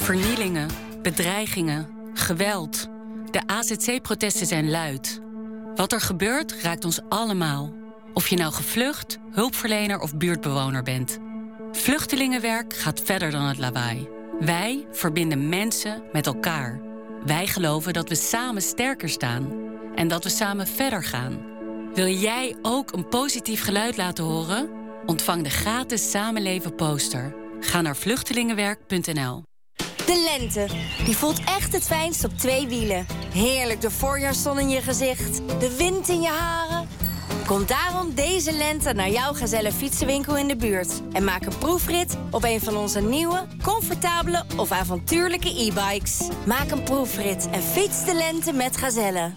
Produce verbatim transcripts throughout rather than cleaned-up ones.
Vernielingen, bedreigingen, geweld. De A Z C-protesten zijn luid. Wat er gebeurt, raakt ons allemaal. Of je nou gevlucht, hulpverlener of buurtbewoner bent. Vluchtelingenwerk gaat verder dan het lawaai. Wij verbinden mensen met elkaar. Wij geloven dat we samen sterker staan. En dat we samen verder gaan. Wil jij ook een positief geluid laten horen? Ontvang de gratis Samenleven poster. Ga naar vluchtelingenwerk punt n l. De lente, die voelt echt het fijnst op twee wielen. Heerlijk de voorjaarszon in je gezicht, de wind in je haren. Kom daarom deze lente naar jouw Gazelle fietsenwinkel in de buurt. En maak een proefrit op een van onze nieuwe, comfortabele of avontuurlijke e-bikes. Maak een proefrit en fiets de lente met Gazelle.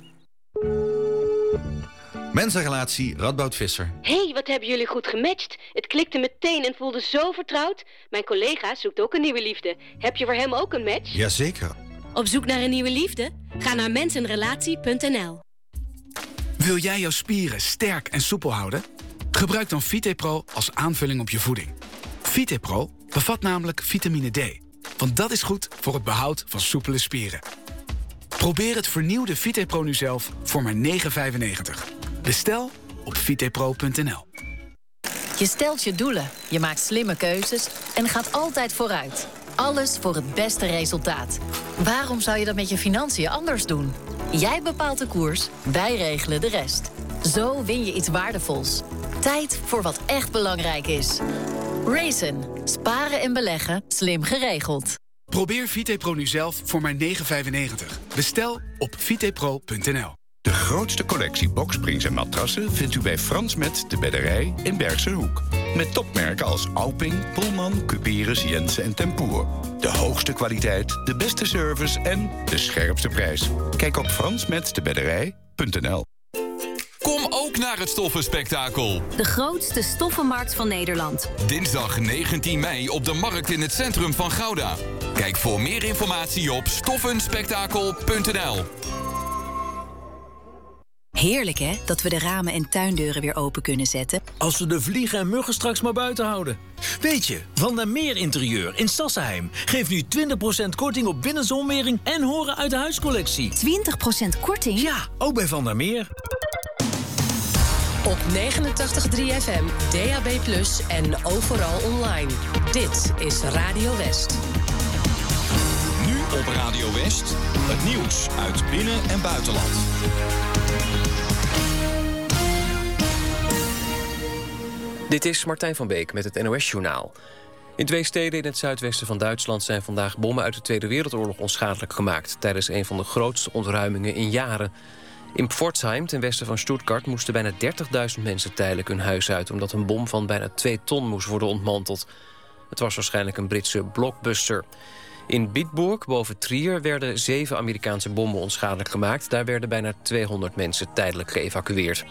Mensenrelatie Radboud Visser. Hé, hey, wat hebben jullie goed gematcht. Het klikte meteen en voelde zo vertrouwd. Mijn collega zoekt ook een nieuwe liefde. Heb je voor hem ook een match? Jazeker. Op zoek naar een nieuwe liefde? Ga naar mensenrelatie punt n l. Wil jij jouw spieren sterk en soepel houden? Gebruik dan VitePro als aanvulling op je voeding. VitePro bevat namelijk vitamine D. Want dat is goed voor het behoud van soepele spieren. Probeer het vernieuwde VitePro nu zelf voor maar negen vijfennegentig. Bestel op vitepro punt n l. Je stelt je doelen, je maakt slimme keuzes en gaat altijd vooruit. Alles voor het beste resultaat. Waarom zou je dat met je financiën anders doen? Jij bepaalt de koers, wij regelen de rest. Zo win je iets waardevols. Tijd voor wat echt belangrijk is. Raisin. Sparen en beleggen, slim geregeld. Probeer VitePro nu zelf voor maar negen vijfennegentig. Bestel op vitepro punt n l. De grootste collectie boksprings en matrassen vindt u bij Frans Met de Bedderij in Bergse Hoek. Met topmerken als Auping, Pullman, Cuperus, Jensen en Tempoer. De hoogste kwaliteit, de beste service en de scherpste prijs. Kijk op frans met de bedderij punt n l. Kom ook naar het Stoffenspektakel. De grootste stoffenmarkt van Nederland. Dinsdag negentien mei op de Markt in het centrum van Gouda. Kijk voor meer informatie op stoffenspektakel punt n l. Heerlijk hè, dat we de ramen en tuindeuren weer open kunnen zetten. Als we de vliegen en muggen straks maar buiten houden. Weet je, Van der Meer Interieur in Sassenheim geeft nu twintig procent korting op binnenzonwering en horen uit de huiscollectie. twintig procent korting? Ja, ook bij Van der Meer. Op negenentachtig komma drie F M, D A B plus, en overal online. Dit is Radio West. Nu op Radio West, het nieuws uit binnen- en buitenland. Dit is Martijn van Beek met het N O S-journaal. In twee steden in het zuidwesten van Duitsland zijn vandaag bommen uit de Tweede Wereldoorlog onschadelijk gemaakt tijdens een van de grootste ontruimingen in jaren. In Pforzheim, ten westen van Stuttgart, moesten bijna dertigduizend mensen tijdelijk hun huis uit, omdat een bom van bijna twee ton moest worden ontmanteld. Het was waarschijnlijk een Britse blockbuster. In Bitburg, boven Trier, werden zeven Amerikaanse bommen onschadelijk gemaakt. Daar werden bijna tweehonderd mensen tijdelijk geëvacueerd.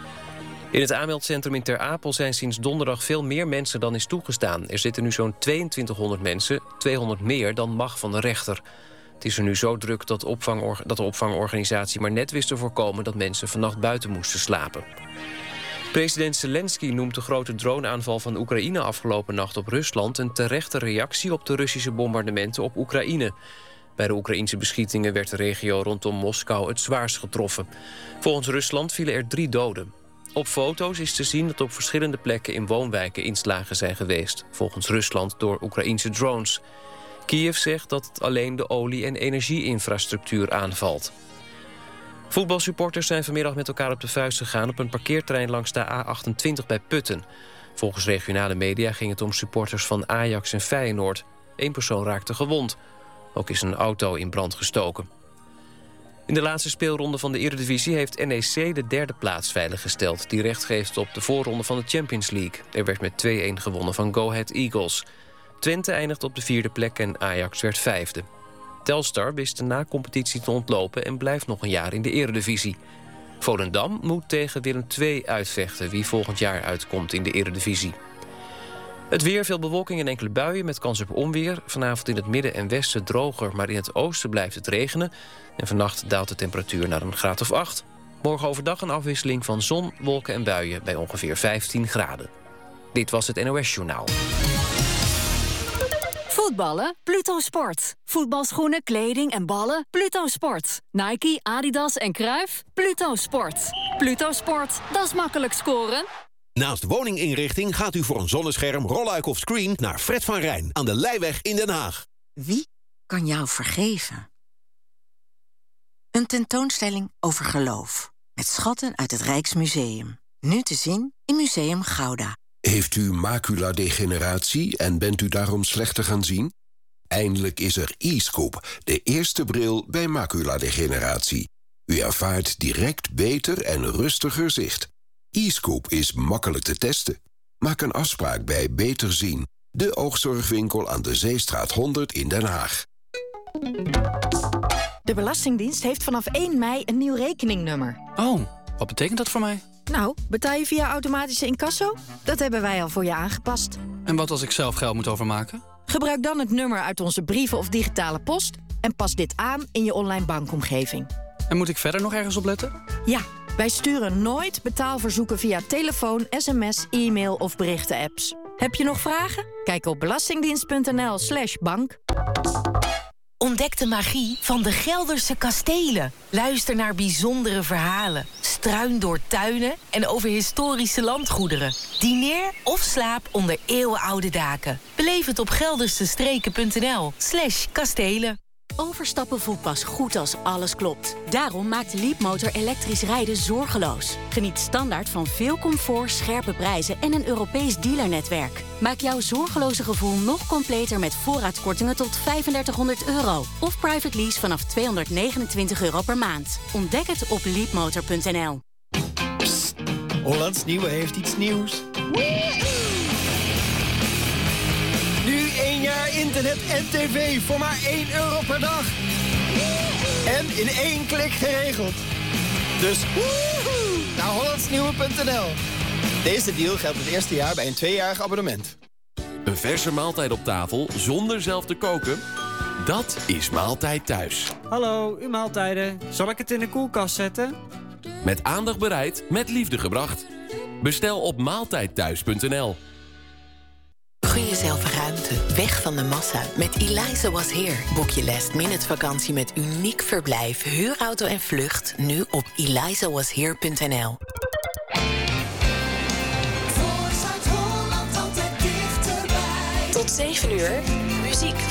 In het aanmeldcentrum in Ter Apel zijn sinds donderdag veel meer mensen dan is toegestaan. Er zitten nu zo'n tweeëntwintighonderd mensen, tweehonderd meer dan mag van de rechter. Het is er nu zo druk dat, opvangor- dat de opvangorganisatie maar net wist te voorkomen dat mensen vannacht buiten moesten slapen. President Zelensky noemt de grote droneaanval van Oekraïne afgelopen nacht op Rusland een terechte reactie op de Russische bombardementen op Oekraïne. Bij de Oekraïnse beschietingen werd de regio rondom Moskou het zwaarst getroffen. Volgens Rusland vielen er drie doden. Op foto's is te zien dat op verschillende plekken in woonwijken inslagen zijn geweest, volgens Rusland door Oekraïnse drones. Kiev zegt dat het alleen de olie- en energieinfrastructuur aanvalt. Voetbalsupporters zijn vanmiddag met elkaar op de vuist gegaan op een parkeerterrein langs de A achtentwintig bij Putten. Volgens regionale media ging het om supporters van Ajax en Feyenoord. Eén persoon raakte gewond. Ook is een auto in brand gestoken. In de laatste speelronde van de Eredivisie heeft N E C de derde plaats veiliggesteld, die recht geeft op de voorronde van de Champions League. Er werd met twee-een gewonnen van Go Ahead Eagles. Twente eindigt op de vierde plek en Ajax werd vijfde. Telstar wist de na-competitie te ontlopen en blijft nog een jaar in de Eredivisie. Volendam moet tegen Willem twee uitvechten, wie volgend jaar uitkomt in de Eredivisie. Het weer, veel bewolking en enkele buien met kans op onweer. Vanavond in het midden en westen droger, maar in het oosten blijft het regenen. En vannacht daalt de temperatuur naar een graad of acht. Morgen overdag een afwisseling van zon, wolken en buien bij ongeveer vijftien graden. Dit was het N O S-journaal. Voetballen? Pluto Sport. Voetbalschoenen, kleding en ballen? Pluto Sport. Nike, Adidas en Cruijff? Pluto Sport. Pluto Sport, dat is makkelijk scoren. Naast woninginrichting gaat u voor een zonnescherm, rolluik of screen naar Fred van Rijn aan de Leijweg in Den Haag. Wie kan jou vergeven? Een tentoonstelling over geloof. Met schatten uit het Rijksmuseum. Nu te zien in Museum Gouda. Heeft u maculadegeneratie en bent u daarom slechter gaan zien? Eindelijk is er e-Scoop, de eerste bril bij maculadegeneratie. U ervaart direct beter en rustiger zicht. e-Scoop is makkelijk te testen. Maak een afspraak bij Beter Zien, de oogzorgwinkel aan de Zeestraat honderd in Den Haag. De Belastingdienst heeft vanaf één mei een nieuw rekeningnummer. Oh, wat betekent dat voor mij? Nou, betaal je via automatische incasso? Dat hebben wij al voor je aangepast. En wat als ik zelf geld moet overmaken? Gebruik dan het nummer uit onze brieven of digitale post en pas dit aan in je online bankomgeving. En moet ik verder nog ergens op letten? Ja, wij sturen nooit betaalverzoeken via telefoon, sms, e-mail of berichten-apps. Heb je nog vragen? Kijk op belastingdienst.nl slash bank. Ontdek de magie van de Gelderse kastelen. Luister naar bijzondere verhalen. Struin door tuinen en over historische landgoederen. Dineer of slaap onder eeuwenoude daken. Beleef het op geldersestreken.nl slash kastelen. Overstappen voelt pas goed als alles klopt. Daarom maakt Leapmotor elektrisch rijden zorgeloos. Geniet standaard van veel comfort, scherpe prijzen en een Europees dealernetwerk. Maak jouw zorgeloze gevoel nog completer met voorraadkortingen tot vijfendertighonderd euro. Of private lease vanaf tweehonderdnegenentwintig euro per maand. Ontdek het op leapmotor punt n l. Psst, Hollands Nieuwe heeft iets nieuws. Nu één jaar internet en tv voor maar één euro per dag. En in één klik geregeld. Dus woehoe, naar hollandsnieuwe punt n l. Deze deal geldt het eerste jaar bij een tweejarig abonnement. Een verse maaltijd op tafel zonder zelf te koken? Dat is Maaltijd Thuis. Hallo, uw maaltijden. Zal ik het in de koelkast zetten? Met aandacht bereid, met liefde gebracht. Bestel op maaltijdthuis punt n l. Gun jezelf ruimte, weg van de massa. Met Eliza Was Here boek je last minute vakantie met uniek verblijf, huurauto en vlucht. Nu op eliza was here punt n l. Tot zeven uur, muziek